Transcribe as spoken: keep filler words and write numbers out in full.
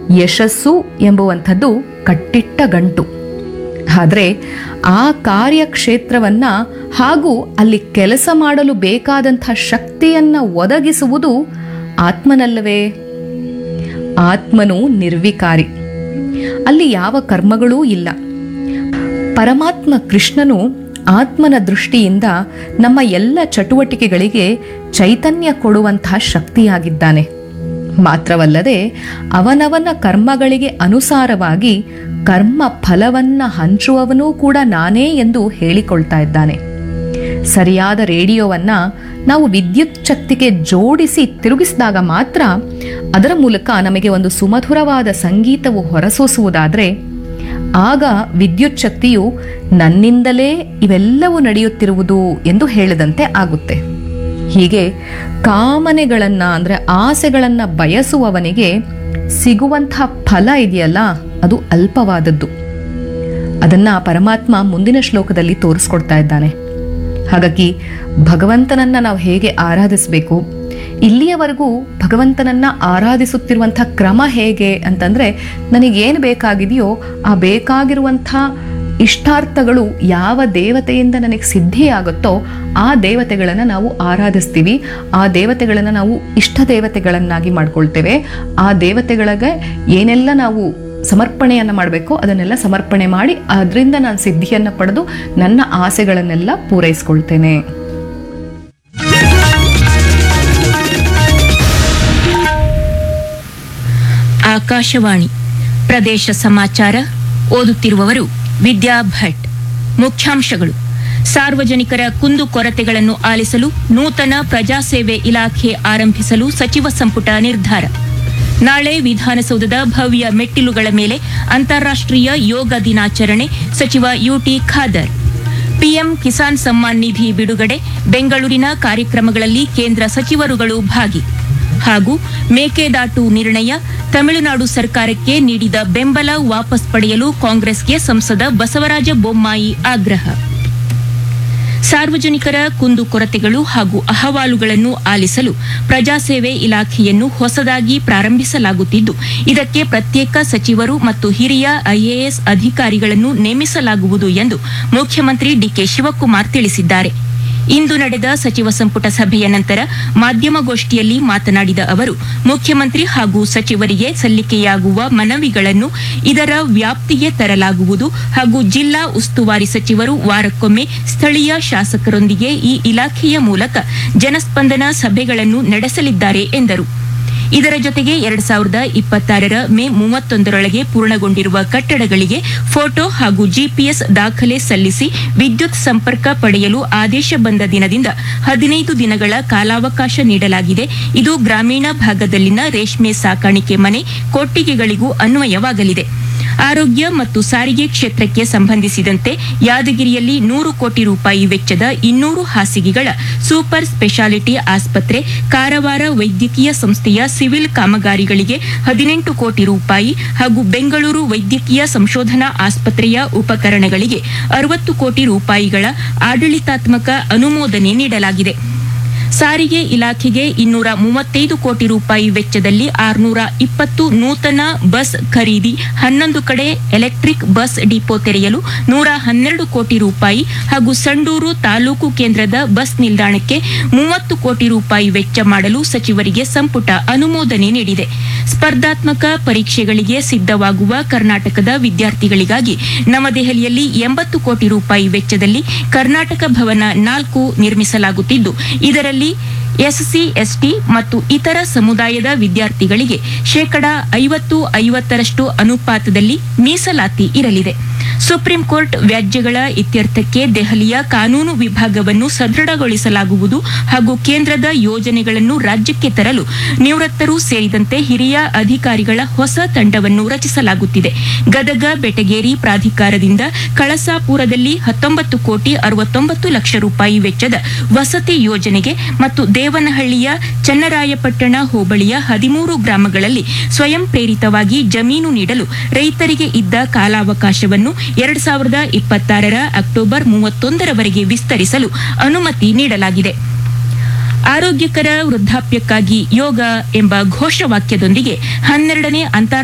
ಯಶಸ್ಸು ಎಂಬುವಂಥದ್ದು ಕಟ್ಟಿಟ್ಟ ಗಂಟು. ಆದರೆ ಆ ಕಾರ್ಯಕ್ಷೇತ್ರವನ್ನ ಹಾಗೂ ಅಲ್ಲಿ ಕೆಲಸ ಮಾಡಲು ಬೇಕಾದಂಥ ಶಕ್ತಿಯನ್ನ ಒದಗಿಸುವುದು ಆತ್ಮನಲ್ಲವೇ? ಆತ್ಮನು ನಿರ್ವಿಕಾರಿ, ಅಲ್ಲಿ ಯಾವ ಕರ್ಮಗಳೂ ಇಲ್ಲ. ಪರಮಾತ್ಮ ಕೃಷ್ಣನು ಆತ್ಮನ ದೃಷ್ಟಿಯಿಂದ ನಮ್ಮ ಎಲ್ಲ ಚಟುವಟಿಕೆಗಳಿಗೆ ಚೈತನ್ಯ ಕೊಡುವಂತಹ ಶಕ್ತಿಯಾಗಿದ್ದಾನೆ. ಮಾತ್ರವಲ್ಲದೆ ಅವನವನ ಕರ್ಮಗಳಿಗೆ ಅನುಸಾರವಾಗಿ ಕರ್ಮ ಫಲವನ್ನ ಹಂಚುವವನೂ ಕೂಡ ನಾನೇ ಎಂದು ಹೇಳಿಕೊಳ್ತಾ ಇದ್ದಾನೆ. ಸರಿಯಾದ ರೇಡಿಯೋವನ್ನ ನಾವು ವಿದ್ಯುತ್ ಶಕ್ತಿಗೆ ಜೋಡಿಸಿ ತಿರುಗಿಸಿದಾಗ ಮಾತ್ರ ಅದರ ಮೂಲಕ ನಮಗೆ ಒಂದು ಸುಮಧುರವಾದ ಸಂಗೀತವು ಹೊರಸೂಸುವುದಾದರೆ ಆಗ ವಿದ್ಯುತ್ ಶಕ್ತಿಯು ನನ್ನಿಂದಲೇ ಇವೆಲ್ಲವೂ ನಡೆಯುತ್ತಿರುವುದು ಎಂದು ಹೇಳಿದಂತೆ ಆಗುತ್ತೆ. ಹೀಗೆ ಕಾಮನೆಗಳನ್ನ ಅಂದ್ರೆ ಆಸೆಗಳನ್ನ ಬಯಸುವವನಿಗೆ ಸಿಗುವಂಥ ಫಲ ಇದೆಯಲ್ಲ, ಅದು ಅಲ್ಪವಾದದ್ದು. ಅದನ್ನ ಪರಮಾತ್ಮ ಮುಂದಿನ ಶ್ಲೋಕದಲ್ಲಿ ತೋರಿಸ್ಕೊಡ್ತಾ ಇದ್ದಾನೆ. ಹಾಗಾಗಿ ಭಗವಂತನನ್ನ ನಾವು ಹೇಗೆ ಆರಾಧಿಸಬೇಕು, ಇಲ್ಲಿಯವರೆಗೂ ಭಗವಂತನನ್ನ ಆರಾಧಿಸುತ್ತಿರುವಂಥ ಕ್ರಮ ಹೇಗೆ ಅಂತಂದ್ರೆ, ನನಗೇನು ಬೇಕಾಗಿದೆಯೋ ಆ ಬೇಕಾಗಿರುವಂಥ ಇಷ್ಟಾರ್ಥಗಳು ಯಾವ ದೇವತೆಯಿಂದ ನನಗೆ ಸಿದ್ಧಿಯಾಗುತ್ತೋ ಆ ದೇವತೆಗಳನ್ನು ನಾವು ಆರಾಧಿಸ್ತೀವಿ. ಆ ದೇವತೆಗಳನ್ನು ನಾವು ಇಷ್ಟ ದೇವತೆಗಳನ್ನಾಗಿ ಮಾಡ್ಕೊಳ್ತೇವೆ. ಆ ದೇವತೆಗಳಿಗೆ ಏನೆಲ್ಲ ನಾವು ಸಮರ್ಪಣೆಯನ್ನು ಮಾಡಬೇಕೋ ಅದನ್ನೆಲ್ಲ ಸಮರ್ಪಣೆ ಮಾಡಿ ಅದರಿಂದ ನಾನು ಸಿದ್ಧಿಯನ್ನು ಪಡೆದು ನನ್ನ ಆಸೆಗಳನ್ನೆಲ್ಲ ಪೂರೈಸ್ಕೊಳ್ತೇನೆ. ಆಕಾಶವಾಣಿ ಪ್ರದೇಶ ಸಮಾಚಾರ ಓದುತ್ತಿರುವವರು ವಿದ್ಯಾ ಭಟ್. ಮುಖ್ಯಾಂಶಗಳು: ಸಾರ್ವಜನಿಕರ ಕುಂದುಕೊರತೆಗಳನ್ನು ಆಲಿಸಲು ನೂತನ ಪ್ರಜಾಸೇವೆ ಇಲಾಖೆ ಆರಂಭಿಸಲು ಸಚಿವ ಸಂಪುಟ ನಿರ್ಧಾರ. ನಾಳೆ ವಿಧಾನಸೌಧದ ಭವ್ಯ ಮೆಟ್ಟಿಲುಗಳ ಮೇಲೆ ಅಂತಾರಾಷ್ಟ್ರೀಯ ಯೋಗ ದಿನಾಚರಣೆ. ಸಚಿವ ಯುಟಿ ಖಾದರ್. ಪಿಎಂ ಕಿಸಾನ್ ಸಮ್ಮಾನ್ ನಿಧಿ ಬಿಡುಗಡೆ. ಬೆಂಗಳೂರಿನ ಕಾರ್ಯಕ್ರಮಗಳಲ್ಲಿ ಕೇಂದ್ರ ಸಚಿವರುಗಳು ಭಾಗಿ. ಹಾಗೂ ಮೇಕೆದಾಟು ನಿರ್ಣಯ, ತಮಿಳುನಾಡು ಸರ್ಕಾರಕ್ಕೆ ನೀಡಿದ ಬೆಂಬಲ ವಾಪಸ್ ಪಡೆಯಲು ಕಾಂಗ್ರೆಸ್ಗೆ ಸಂಸದ ಬಸವರಾಜ ಬೊಮ್ಮಾಯಿ ಆಗ್ರಹ. ಸಾರ್ವಜನಿಕರ ಕುಂದುಕೊರತೆಗಳು ಹಾಗೂ ಅಹವಾಲುಗಳನ್ನು ಆಲಿಸಲು ಪ್ರಜಾಸೇವೆ ಇಲಾಖೆಯನ್ನು ಹೊಸದಾಗಿ ಪ್ರಾರಂಭಿಸಲಾಗುತ್ತಿದ್ದು, ಇದಕ್ಕೆ ಪ್ರತ್ಯೇಕ ಸಚಿವರು ಮತ್ತು ಹಿರಿಯ ಐಎಎಸ್ ಅಧಿಕಾರಿಗಳನ್ನು ನೇಮಿಸಲಾಗುವುದು ಎಂದು ಮುಖ್ಯಮಂತ್ರಿ ಡಿಕೆ ಶಿವಕುಮಾರ್ ತಿಳಿಸಿದ್ದಾರೆ. ಇಂದು ನಡೆದ ಸಚಿವ ಸಂಪುಟ ಸಭೆಯ ನಂತರ ಮಾಧ್ಯಮಗೋಷ್ಠಿಯಲ್ಲಿ ಮಾತನಾಡಿದ ಅವರು, ಮುಖ್ಯಮಂತ್ರಿ ಹಾಗೂ ಸಚಿವರಿಗೆ ಸಲ್ಲಿಕೆಯಾಗುವ ಮನವಿಗಳನ್ನು ಇದರ ವ್ಯಾಪ್ತಿಗೆ ತರಲಾಗುವುದು ಹಾಗೂ ಜಿಲ್ಲಾ ಉಸ್ತುವಾರಿ ಸಚಿವರು ವಾರಕ್ಕೊಮ್ಮೆ ಸ್ಥಳೀಯ ಶಾಸಕರೊಂದಿಗೆ ಈ ಇಲಾಖೆಯ ಮೂಲಕ ಜನಸ್ಪಂದನ ಸಭೆಗಳನ್ನು ನಡೆಸಲಿದ್ದಾರೆ ಎಂದರು. ಇದರ ಜೊತೆಗೆ ಎರಡ್ ಸಾವಿರದ ಇಪ್ಪತ್ತಾರರ ಮೇ ಮೂವತ್ತೊಂದರೊಳಗೆ ಪೂರ್ಣಗೊಂಡಿರುವ ಕಟ್ಟಡಗಳಿಗೆ ಫೋಟೋ ಹಾಗೂ ಜಿಪಿಎಸ್ ದಾಖಲೆ ಸಲ್ಲಿಸಿ ವಿದ್ಯುತ್ ಸಂಪರ್ಕ ಪಡೆಯಲು ಆದೇಶ ಬಂದ ದಿನದಿಂದ ಹದಿನೈದು ದಿನಗಳ ಕಾಲಾವಕಾಶ ನೀಡಲಾಗಿದೆ. ಇದು ಗ್ರಾಮೀಣ ಭಾಗದಲ್ಲಿನ ರೇಷ್ಮೆ ಸಾಕಾಣಿಕೆ ಮನೆ ಕೊಟ್ಟಿಗೆಗಳಿಗೂ ಅನ್ವಯವಾಗಲಿದೆ. ಆರೋಗ್ಯ ಮತ್ತು ಸಾರಿಗೆ ಕ್ಷೇತ್ರಕ್ಕೆ ಸಂಬಂಧಿಸಿದಂತೆ ಯಾದಗಿರಿಯಲ್ಲಿ ನೂರು ಕೋಟಿ ರೂಪಾಯಿ ವೆಚ್ಚದ ಇನ್ನೂರು ಹಾಸಿಗೆಗಳ ಸೂಪರ್ ಸ್ಪೆಷಾಲಿಟಿ ಆಸ್ಪತ್ರೆ, ಕಾರವಾರ ವೈದ್ಯಕೀಯ ಸಂಸ್ಥೆಯ ಸಿವಿಲ್ ಕಾಮಗಾರಿಗಳಿಗೆ ಹದಿನೆಂಟು ಕೋಟಿ ರೂಪಾಯಿ ಹಾಗೂ ಬೆಂಗಳೂರು ವೈದ್ಯಕೀಯ ಸಂಶೋಧನಾ ಆಸ್ಪತ್ರೆಯ ಉಪಕರಣಗಳಿಗೆ ಅರವತ್ತು ಕೋಟಿ ರೂಪಾಯಿಗಳ ಆಡಳಿತಾತ್ಮಕ ಅನುಮೋದನೆ ನೀಡಲಾಗಿದೆ. ಸಾರಿಗೆ ಇಲಾಖೆಗೆ ಇನ್ನೂರ ಮೂವತ್ತೈದು ಕೋಟಿ ರೂಪಾಯಿ ವೆಚ್ಚದಲ್ಲಿ ಆರುನೂರ ಇಪ್ಪತ್ತು ನೂತನ ಬಸ್ ಖರೀದಿ, ಹನ್ನೊಂದು ಕಡೆ ಎಲೆಕ್ಟ್ರಿಕ್ ಬಸ್ ಡಿಪೋ ತೆರೆಯಲು ನೂರ ಹನ್ನೆರಡು ಕೋಟಿ ರೂಪಾಯಿ ಹಾಗೂ ಸಂಡೂರು ತಾಲೂಕು ಕೇಂದ್ರದ ಬಸ್ ನಿಲ್ದಾಣಕ್ಕೆ ಮೂವತ್ತು ಕೋಟಿ ರೂಪಾಯಿ ವೆಚ್ಚ ಮಾಡಲು ಸಚಿವರಿಗೆ ಸಂಪುಟ ಅನುಮೋದನೆ ನೀಡಿದೆ. ಸ್ಪರ್ಧಾತ್ಮಕ ಪರೀಕ್ಷೆಗಳಿಗೆ ಸಿದ್ಧವಾಗುವ ಕರ್ನಾಟಕದ ವಿದ್ಯಾರ್ಥಿಗಳಿಗಾಗಿ ನವದೆಹಲಿಯಲ್ಲಿ ಎಂಬತ್ತು ಕೋಟಿ ರೂಪಾಯಿ ವೆಚ್ಚದಲ್ಲಿ ಕರ್ನಾಟಕ ಭವನ ನಾಲ್ಕು ನಿರ್ಮಿಸಲಾಗುತ್ತಿದ್ದು, ಇದರಲ್ಲಿ ಎಸ್ಸಿ, ಎಸ್ಟಿ ಮತ್ತು ಇತರ ಸಮುದಾಯದ ವಿದ್ಯಾರ್ಥಿಗಳಿಗೆ ಶೇಕಡಾ ಐವತ್ತು ಐವತ್ತರಷ್ಟು ಅನುಪಾತದಲ್ಲಿ ಮೀಸಲಾತಿ ಇರಲಿದೆ. ಸುಪ್ರೀಂ ಕೋರ್ಟ್ ವ್ಯಾಜ್ಯಗಳ ಇತ್ಯರ್ಥಕ್ಕೆ ದೆಹಲಿಯ ಕಾನೂನು ವಿಭಾಗವನ್ನು ಸದೃಢಗೊಳಿಸಲಾಗುವುದು ಹಾಗೂ ಕೇಂದ್ರದ ಯೋಜನೆಗಳನ್ನು ರಾಜ್ಯಕ್ಕೆ ತರಲು ನಿವೃತ್ತರು ಸೇರಿದಂತೆ ಹಿರಿಯ ಅಧಿಕಾರಿಗಳ ಹೊಸ ತಂಡವನ್ನು ರಚಿಸಲಾಗುತ್ತಿದೆ. ಗದಗ ಬೆಟಗೇರಿ ಪ್ರಾಧಿಕಾರದಿಂದ ಕಳಸಾಪುರದಲ್ಲಿ ಹತ್ತೊಂಬತ್ತು ಕೋಟಿ ಅರವತ್ತೊಂಬತ್ತು ಲಕ್ಷ ರೂಪಾಯಿ ವೆಚ್ಚದ ವಸತಿ ಯೋಜನೆಗೆ ಮತ್ತು ದೇವನಹಳ್ಳಿಯ ಚನ್ನರಾಯಪಟ್ಟಣ ಹೋಬಳಿಯ ಹದಿಮೂರು ಗ್ರಾಮಗಳಲ್ಲಿ ಸ್ವಯಂ ಪ್ರೇರಿತವಾಗಿ ಜಮೀನು ನೀಡಲು ರೈತರಿಗೆ ಇದ್ದ ಕಾಲಾವಕಾಶವನ್ನು ಎರಡ್ ಸಾವಿರದ ಇಪ್ಪತ್ತಾರರ ಅಕ್ಟೋಬರ್ ಮೂವತ್ತೊಂದರವರೆಗೆ ವಿಸ್ತರಿಸಲು ಅನುಮತಿ ನೀಡಲಾಗಿದೆ. ಆರೋಗ್ಯಕರ ವೃದ್ಧಾಪ್ಯಕ್ಕಾಗಿ ಯೋಗ ಎಂಬ ಘೋಷವಾಕ್ಯದೊಂದಿಗೆ ಹನ್ನೆರಡನೇ ಅಂತಾರಾಷ್ಟ್ರೀಯ